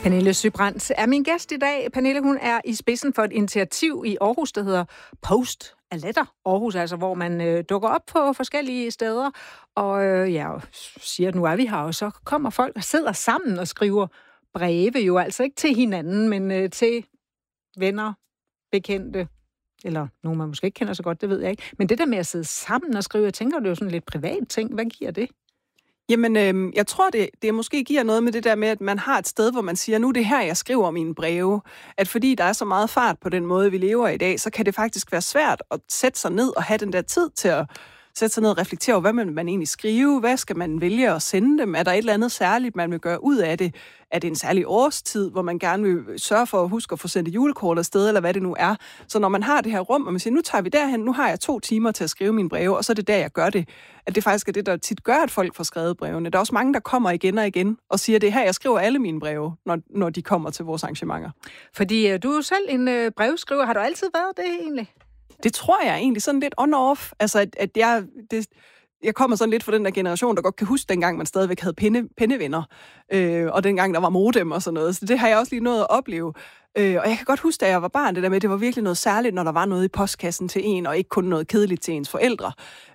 Pernille Søbrandt er min gæst i dag. Pernille, hun er i spidsen for et initiativ i Aarhus, der hedder Post a Letter Aarhus, altså hvor man dukker op på forskellige steder og siger, at nu er vi her, og så kommer folk og sidder sammen og skriver breve, jo altså ikke til hinanden, men til venner, bekendte, eller nogen, man måske ikke kender så godt, det ved jeg ikke. Men det der med at sidde sammen og skrive, jeg tænker, det er jo sådan lidt privat ting. Hvad giver det? Jamen, jeg tror, det måske giver noget med det der med, at man har et sted, hvor man siger, nu er det her, jeg skriver mine breve. At fordi der er så meget fart på den måde, vi lever i dag, så kan det faktisk være svært at sætte sig ned og have den der tid til at sætte sig ned og reflektere over, hvad man egentlig skrive, hvad skal man vælge at sende dem, er der et eller andet særligt, man vil gøre ud af det, er det en særlig årstid, hvor man gerne vil sørge for at huske at få sendt et julekort afsted, eller hvad det nu er. Så når man har det her rum, og man siger, nu tager vi derhen, nu har jeg 2 timer til at skrive mine breve, og så er det der, jeg gør det. At det faktisk er det, der tit gør, at folk får skrevet brevene. Der er også mange, der kommer igen og igen og siger, det er her, jeg skriver alle mine breve, når de kommer til vores arrangementer. Fordi du er selv en brevskriver. Har du altid været det egentlig? Det tror jeg egentlig sådan lidt on-off. Altså, at jeg kommer sådan lidt fra den der generation, der godt kan huske dengang, man stadigvæk havde pindevenner, og dengang der var modem og sådan noget. Så det har jeg også lige nået at opleve. Og jeg kan godt huske, da jeg var barn, det der med, at det var virkelig noget særligt, når der var noget i postkassen til en, og ikke kun noget kedeligt til ens forældre.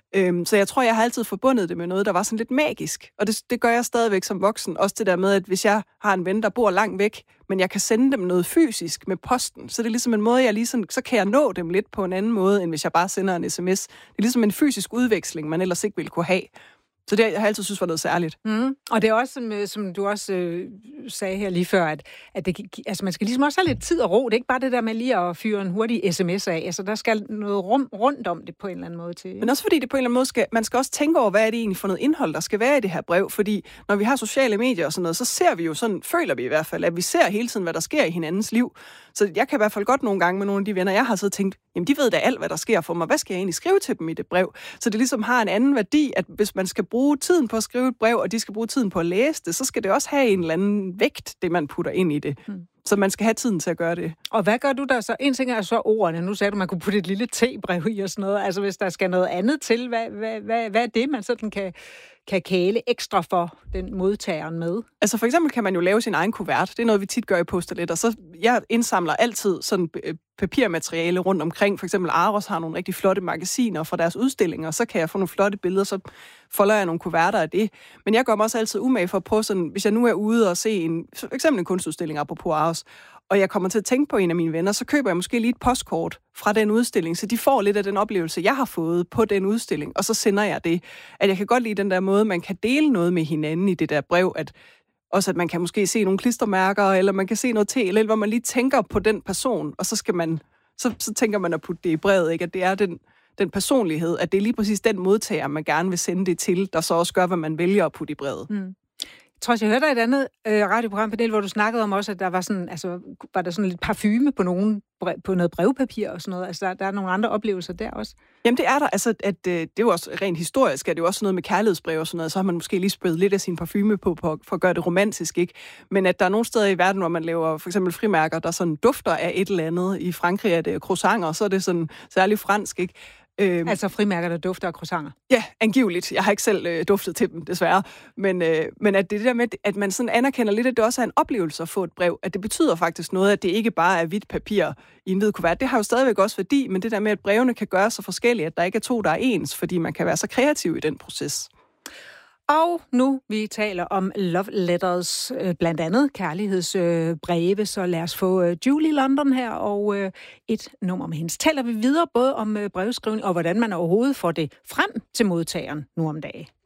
Så jeg tror, jeg har altid forbundet det med noget, der var sådan lidt magisk. Og det gør jeg stadigvæk som voksen. Også det der med, at hvis jeg har en ven, der bor langt væk, men jeg kan sende dem noget fysisk med posten, så det er ligesom en måde, så kan jeg nå dem lidt på en anden måde, end hvis jeg bare sender en sms. Det er ligesom en fysisk udveksling, man ellers ikke ville kunne have. Så det har jeg altid synes var noget særligt. Og det er også, som du også sagde her lige før, at det, altså man skal ligesom også have lidt tid og ro. Det er ikke bare det der med lige at fyre en hurtig sms af. Altså der skal noget rum rundt om det på en eller anden måde til. Men også fordi det på en eller anden måde man skal også tænke over, hvad er det egentlig for noget indhold, der skal være i det her brev. Fordi når vi har sociale medier og sådan noget, så ser vi jo sådan, føler vi i hvert fald, at vi ser hele tiden, hvad der sker i hinandens liv. Så jeg kan i hvert fald godt nogle gange med nogle af de venner, jeg har så tænkt, jamen de ved da alt, hvad der sker for mig. Hvad skal jeg egentlig skrive til dem i det brev? Så det ligesom har en anden værdi, at hvis man skal bruge tiden på at skrive et brev, og de skal bruge tiden på at læse det, så skal det også have en eller anden vægt, det man putter ind i det. Så man skal have tiden til at gøre det. Og hvad gør du der så? En ting er så ordene. Nu sagde du, man kunne putte et lille tebrev i og sådan noget. Altså hvis der skal noget andet til, hvad er det, man sådan kan kæle ekstra for den modtageren med? Altså for eksempel kan man jo lave sin egen kuvert. Det er noget, vi tit gør i Post a Letter. Så jeg indsamler altid sådan papirmateriale rundt omkring. For eksempel Aros har nogle rigtig flotte magasiner fra deres udstillinger, så kan jeg få nogle flotte billeder, så folder jeg nogle kuverter af det. Men jeg gør mig også altid umage for at prøve sådan, hvis jeg nu er ude og se for eksempel en kunstudstilling apropos Aros, og jeg kommer til at tænke på en af mine venner, så køber jeg måske lige et postkort fra den udstilling, så de får lidt af den oplevelse, jeg har fået på den udstilling, og så sender jeg det. At jeg kan godt lide den der måde, man kan dele noget med hinanden i det der brev, at man kan måske se nogle klistermærker, eller man kan se noget til, eller hvor man lige tænker på den person, og så skal man, så tænker man at putte det i brevet, ikke? At det er den personlighed, at det er lige præcis den modtager, man gerne vil sende det til, der så også gør, hvad man vælger at putte i brevet. Jeg tror, jeg hørte dig et andet radioprogram, Pernille, hvor du snakkede om også, at der var sådan, altså, var der sådan lidt parfume på noget brevpapir og sådan noget. Altså, der er nogle andre oplevelser der også. Jamen, det er der. Altså, at det er jo også rent historisk, at det er jo også noget med kærlighedsbrev og sådan noget, så har man måske lige spødet lidt af sin parfume på for at gøre det romantisk, ikke? Men at der er nogle steder i verden, hvor man laver for eksempel frimærker, der sådan dufter af et eller andet. I Frankrig er det croissanter, så er det sådan særligt fransk, ikke? Altså frimærker, der dufter af croissanter? Ja, angiveligt. Jeg har ikke selv duftet til dem, desværre. Men at det der med, at man sådan anerkender lidt, at det også er en oplevelse at få et brev, at det betyder faktisk noget, at det ikke bare er hvidt papir i en hvid kuvert. Det har jo stadigvæk også værdi, men det der med, at brevene kan gøre så forskellige, at der ikke er 2, der er ens, fordi man kan være så kreativ i den proces. Og nu vi taler om love letters, blandt andet kærlighedsbreve, så lad os få Julie London her og et nummer med hendes. Taler vi videre både om brevskrivning og hvordan man overhovedet får det frem til modtageren nu om dagen.